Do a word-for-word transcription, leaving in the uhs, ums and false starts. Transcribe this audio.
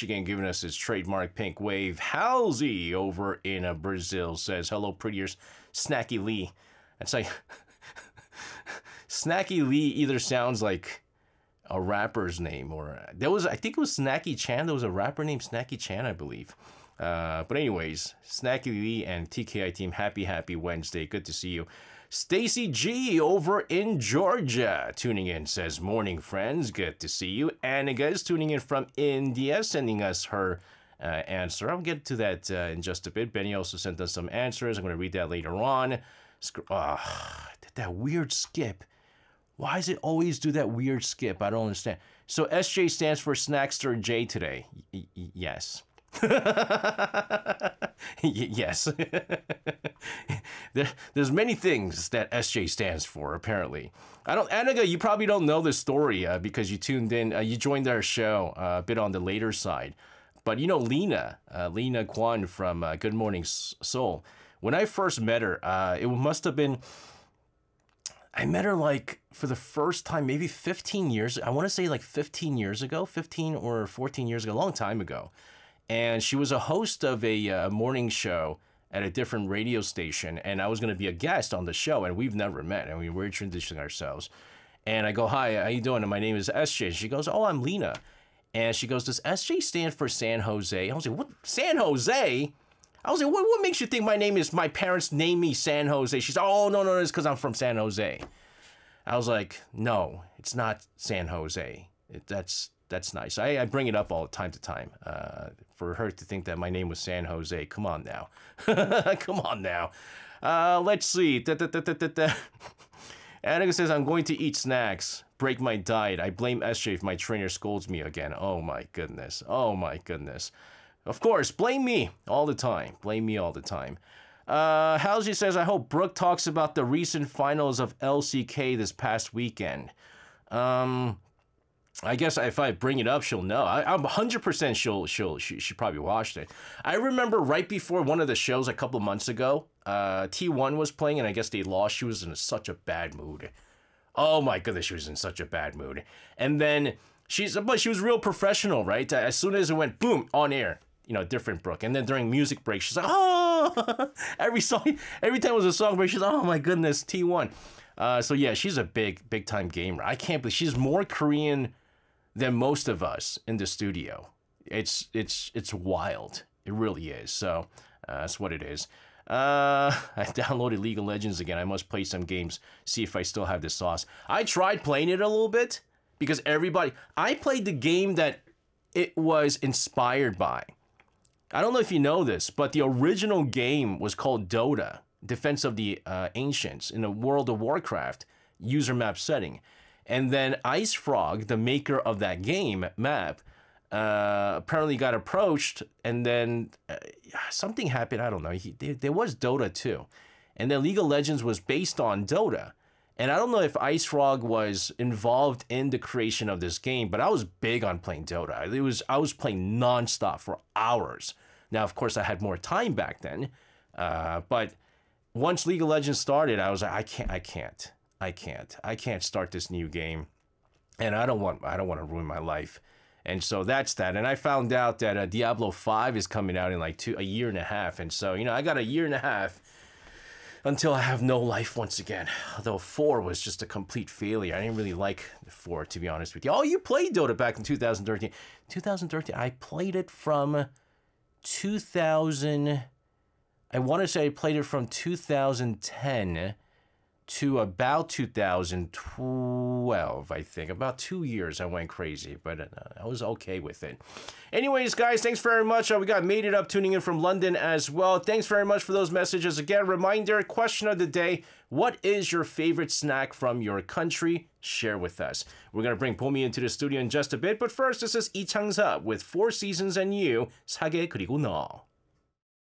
Michigan, giving us his trademark pink wave. Halsey over in uh, Brazil says, hello, prettiers. Snacky Lee. It's like, Snacky Lee either sounds like a rapper's name or, there was, I think it was Snacky Chan. There was a rapper named Snacky Chan, I believe. Uh, but anyways, Snacky Lee and T K I team, happy, happy Wednesday. Good to see you. Stacy G over in Georgia tuning in, says, morning friends, good to see you. Aniga is tuning in from India, sending us her uh, answer. I'll get to that uh, in just a bit. Benny also sent us some answers. I'm going to read that later on. Uh, that weird skip. Why does it always do that weird skip? I don't understand. So S J stands for Snackster J today. Y yes. Yes. there, there's many things that S J stands for, apparently. I don't, Aniga, you probably don't know this story uh, because you tuned in, uh, you joined our show uh, a bit on the later side. But you know Lena, uh, Lena Kwan from uh, Good Morning Seoul. When I first met her, uh, it must have been, I met her like for the first time, maybe fifteen years. I want to say like fifteen years ago, fifteen or fourteen years ago, a long time ago. And she was a host of a uh, morning show at a different radio station. And I was going to be a guest on the show. And we've never met. And we were introducing ourselves. And I go, hi, how you doing? And my name is S J. She goes, oh, I'm Lena. And she goes, does S J stand for San Jose? I was like, what? San Jose? I was like, what, what makes you think my name is, my parents named me San Jose? She's like, oh, no, no, it's because I'm from San Jose. I was like, no, it's not San Jose. It, that's... That's nice. I, I bring it up all time to time uh, for her to think that my name was San Jose. Come on now. Come on now. Uh, let's see. Da, da, da, da, da, da. Annika says, I'm going to eat snacks. Break my diet. I blame S J if my trainer scolds me again. Oh my goodness. Oh my goodness. Of course, blame me all the time. Blame me all the time. Uh, Halsey says, I hope Brooke talks about the recent finals of L C K this past weekend. Um... I guess if I bring it up, she'll know. I, I'm one hundred percent she'll, she'll, she, she probably watched it. I remember right before one of the shows a couple of months ago, uh, T one was playing, and I guess they lost. She was in such a bad mood. Oh my goodness, she was in such a bad mood. And then she's, but she was real professional, right? As soon as it went, boom, on air, you know, different Brooke. And then during music break, she's like, oh, every song, every time it was a song break, she's like, oh my goodness, T one. Uh, so yeah, she's a big, big time gamer. I can't believe she's more Korean than most of us in the studio. It's it's it's wild. It really is. So uh, that's what it is. Uh, I downloaded League of Legends again. I must play some games, see if I still have the sauce. I tried playing it a little bit because everybody... I played the game that it was inspired by. I don't know if you know this, but the original game was called Dota, Defense of the uh, Ancients, in a World of Warcraft user map setting. And then Ice Frog, the maker of that game map, uh, apparently got approached, and then uh, something happened. I don't know. He, there, there was Dota too, and then League of Legends was based on Dota. And I don't know if Ice Frog was involved in the creation of this game, but I was big on playing Dota. It was I was playing nonstop for hours. Now, of course, I had more time back then, uh, but once League of Legends started, I was like, I can't, I can't. I can't. I can't start this new game, and I don't want. I don't want to ruin my life, and so that's that. And I found out that uh, Diablo five is coming out in like two, a year and a half, and so you know I got a year and a half until I have no life once again. Although four was just a complete failure. I didn't really like four, to be honest with you. Oh, you played Dota back in two thousand thirteen. two thousand thirteen. I played it from two thousand. I want to say I played it from two thousand ten. To about two thousand twelve, I think. About two years I went crazy, but uh, I was okay with it. Anyways, guys, thanks very much. Uh, we got Made It Up tuning in from London as well. Thanks very much for those messages. Again, reminder, question of the day, what is your favorite snack from your country? Share with us. We're going to bring Bomi into the studio in just a bit, but first, this is Lee Chang-sa with Four Seasons and You, 사계 그리고 너.